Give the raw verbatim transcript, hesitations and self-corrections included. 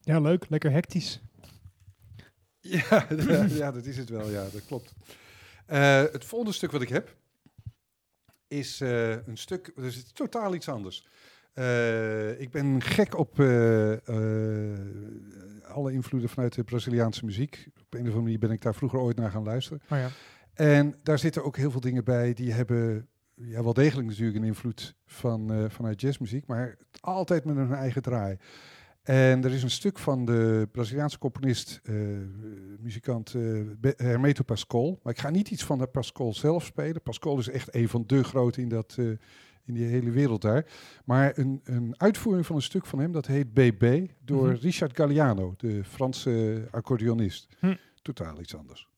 Ja, leuk. Lekker hectisch. Ja, ja, dat is het wel. Ja, dat klopt. Uh, het volgende stuk wat ik heb is uh, een stuk, dus het is totaal iets anders. Uh, ik ben gek op uh, uh, alle invloeden vanuit de Braziliaanse muziek. Op een of andere manier ben ik daar vroeger ooit naar gaan luisteren. Oh ja. En daar zitten ook heel veel dingen bij die hebben ja, wel degelijk natuurlijk een invloed van, uh, vanuit jazzmuziek, maar altijd met hun eigen draai. En er is een stuk van de Braziliaanse componist, uh, muzikant uh, Hermeto Pascoal. Maar ik ga niet iets van de Pascoal zelf spelen. Pascoal is echt een van de grote in, dat, uh, in die hele wereld daar. Maar een, een uitvoering van een stuk van hem, dat heet B B, door mm-hmm. Richard Galliano, de Franse accordeonist. Hm. Totaal iets anders.